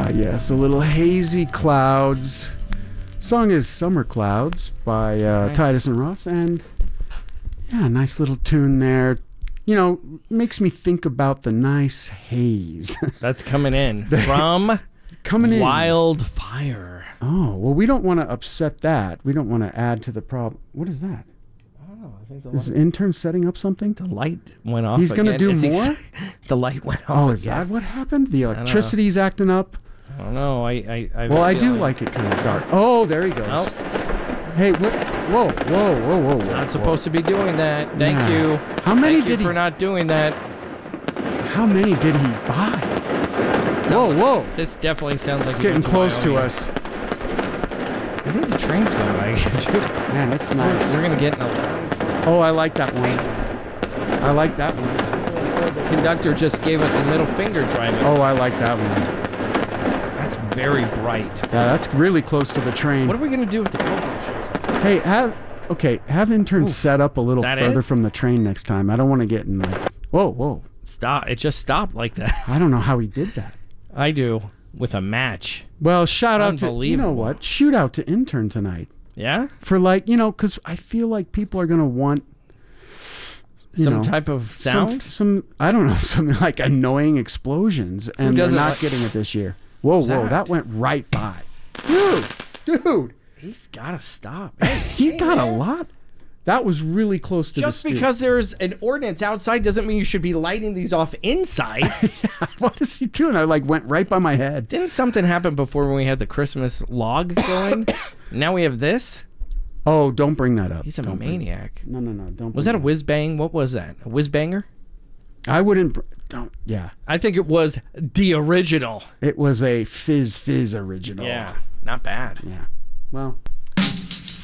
Yes, a little hazy clouds. Song is Summer Clouds by Nice. Titus and Ross, and yeah, nice little tune there. You know, makes me think about the nice haze. That's coming in from Coming in. Wildfire. Oh, well, we don't want to upset that. We don't want to add to the problem. What is that? I don't know. I think Is the intern setting up something? the light went off. He's going to again. do Is he more? the light went off. Oh, is again. that what happened? The electricity's acting up? I don't know. I Well, I feel do like it kind of dark. Oh, there he goes. Oh. Hey, what? Whoa. Not supposed to be doing that. Thank Yeah. you. How many Thank you did for he- not doing that. How many did he buy? Whoa. This definitely sounds like It's he getting went close to Wyoming. us. I think the train's going by again, too. Man, it's nice. We're gonna get in a. Oh, I like that one. I like that one. The conductor just gave us a middle finger driving. Oh, I like that one. That's very bright. Yeah, that's really close to the train. What are we gonna do if the Pogo shows up? Hey, have interns set up a little Is that further it? from the train next time. I don't want to get in like, whoa. Stop! It just stopped like that. I don't know how he did that. I do with a match. Well, shout out to, you know Unbelievable. what? Shoot out to intern tonight. Yeah. For like, you know, because I feel like people are going to want Some type of sound. Some I don't know, some like annoying explosions, and they're doesn't not like- getting it this year. Whoa, that went right by. Dude, He's gotta stop. he got a lot. That was really close to Just the because there's an ordinance outside doesn't mean you should be lighting these off inside. What is he doing? I like went right by my head. Didn't something happen before when we had the Christmas log going? Now we have this. Oh, don't bring that up. He's a Don't bring- maniac. No, don't. Was bring that a whiz bang? What was that? A whiz banger? I wouldn't. Don't. Yeah, I think it was the original. it was a fizz original. Yeah, not bad. Yeah. Well,